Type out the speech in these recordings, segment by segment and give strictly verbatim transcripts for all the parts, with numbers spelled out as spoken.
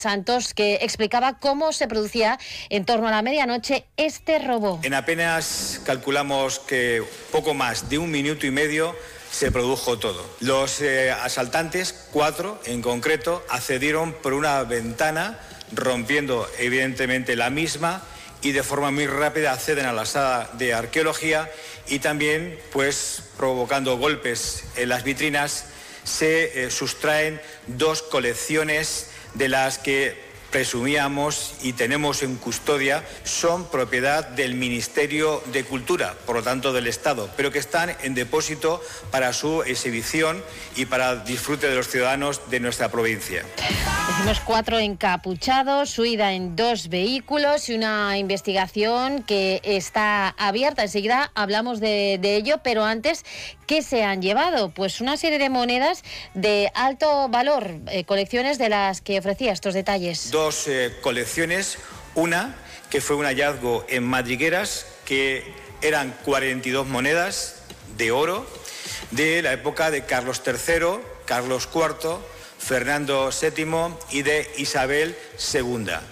Santos, que explicaba cómo se producía en torno a la medianoche este robo. En apenas calculamos que poco más de un minuto y medio se produjo todo. Los eh, asaltantes, cuatro en concreto, accedieron por una ventana, rompiendo evidentemente la misma, y de forma muy rápida acceden a la sala de arqueología y también, pues, provocando golpes en las vitrinas, se eh, sustraen dos colecciones de las que presumíamos y tenemos en custodia, son propiedad del Ministerio de Cultura, por lo tanto del Estado, pero que están en depósito para su exhibición y para disfrute de los ciudadanos de nuestra provincia. Decimos cuatro encapuchados, huida en dos vehículos y una investigación que está abierta. Enseguida hablamos de, de ello, pero antes, ¿qué se han llevado? Pues una serie de monedas de alto valor, eh, colecciones de las que ofrecía estos detalles. Dos eh, colecciones, una que fue un hallazgo en madrigueras, que eran cuarenta y dos monedas de oro de la época de Carlos tercero, Carlos cuarto, Fernando séptimo y de Isabel segunda.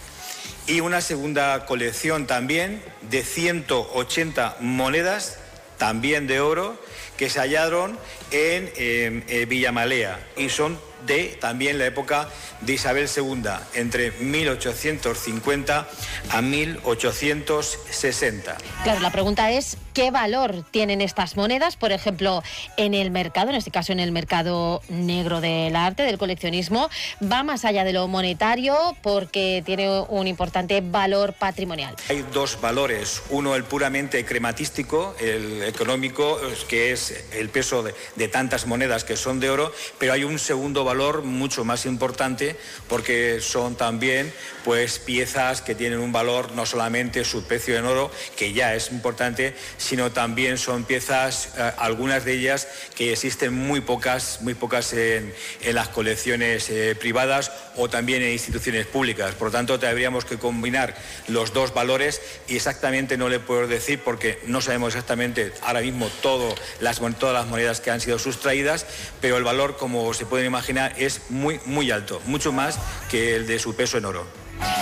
Y una segunda colección también de ciento ochenta monedas, también de oro, que se hallaron en eh, eh, Villamalea y son de también la época de Isabel segunda, entre mil ochocientos cincuenta a mil ochocientos sesenta. Claro, la pregunta es, ¿qué valor tienen estas monedas? Por ejemplo, en el mercado, en este caso en el mercado negro del arte, del coleccionismo, va más allá de lo monetario porque tiene un importante valor patrimonial. Hay dos valores, uno el puramente crematístico, el económico, que es el peso de, de tantas monedas que son de oro, pero hay un segundo valor valor mucho más importante porque son también, pues, piezas que tienen un valor, no solamente su precio en oro, que ya es importante, sino también son piezas, eh, algunas de ellas que existen muy pocas, muy pocas en, en las colecciones eh, privadas o también en instituciones públicas. Por lo tanto, tendríamos que combinar los dos valores y exactamente no le puedo decir porque no sabemos exactamente ahora mismo todo, las, todas las monedas que han sido sustraídas, pero el valor, como se pueden imaginar, es muy, muy alto, mucho más que el de su peso en oro.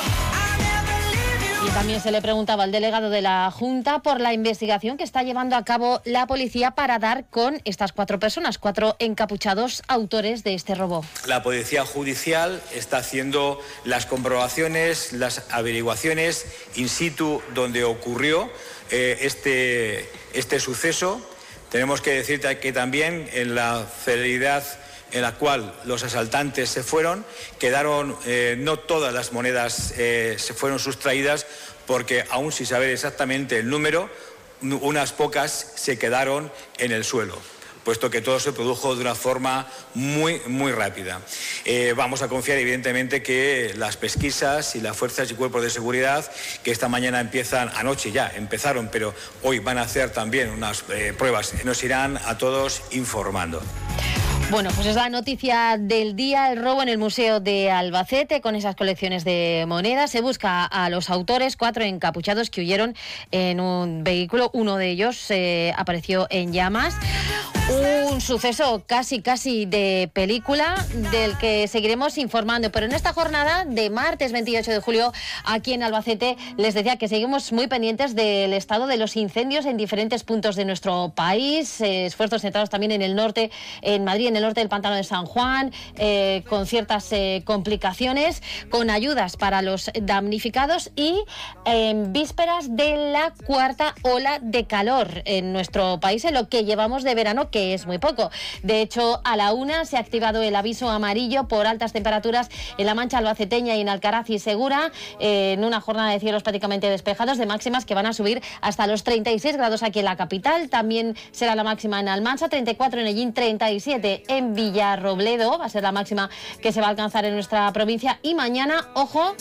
Y también se le preguntaba al delegado de la Junta por la investigación que está llevando a cabo la policía para dar con estas cuatro personas, cuatro encapuchados autores de este robo. La Policía Judicial está haciendo las comprobaciones, las averiguaciones in situ donde ocurrió eh, este, este suceso. Tenemos que decirte que también en la celeridad en la cual los asaltantes se fueron, quedaron, eh, no todas las monedas eh, se fueron sustraídas, porque aún sin saber exactamente el número, unas pocas se quedaron en el suelo, puesto que todo se produjo de una forma muy, muy rápida. Eh, vamos a confiar, evidentemente, que las pesquisas y las fuerzas y cuerpos de seguridad, que esta mañana empiezan, anoche ya empezaron, pero hoy van a hacer también unas eh, pruebas, nos irán a todos informando. Bueno, pues es la noticia del día, el robo en el Museo de Albacete con esas colecciones de monedas. Se busca a los autores, cuatro encapuchados que huyeron en un vehículo. Uno de ellos eh, apareció en llamas. Un suceso casi, casi de película del que seguiremos informando. Pero en esta jornada de martes veintiocho de julio, aquí en Albacete, les decía que seguimos muy pendientes del estado de los incendios en diferentes puntos de nuestro país. Eh, esfuerzos centrados también en el norte, en Madrid, en el norte del Pantano de San Juan, eh, con ciertas eh, complicaciones, con ayudas para los damnificados y en eh, vísperas de la cuarta ola de calor en nuestro país, en lo que llevamos de verano, que es muy poco. De hecho, a la una se ha activado el aviso amarillo por altas temperaturas en la Mancha albaceteña y en Alcaraz y Segura, eh, en una jornada de cielos prácticamente despejados, de máximas que van a subir hasta los treinta y seis grados aquí en la capital. También será la máxima en Almansa, treinta y cuatro en Ellín, treinta y siete en Villarrobledo, va a ser la máxima que se va a alcanzar en nuestra provincia. Y mañana, ojo,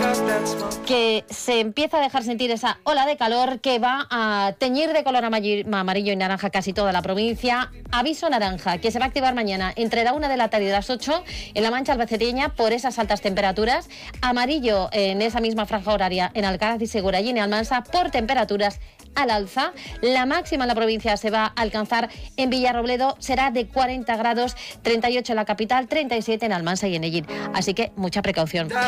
que se empieza a dejar sentir esa ola de calor que va a teñir de color amarillo y naranja casi toda la provincia. Aviso naranja que se va a activar mañana entre la una de la tarde y las ocho en la Mancha albaceteña por esas altas temperaturas. Amarillo en esa misma franja horaria en Alcaraz y Segura y en Almansa por temperaturas al alza. La máxima en la provincia se va a alcanzar en Villarrobledo, será de cuarenta grados, treinta y ocho en la capital, treinta y siete en Almansa y en Ellín. Así que mucha precaución.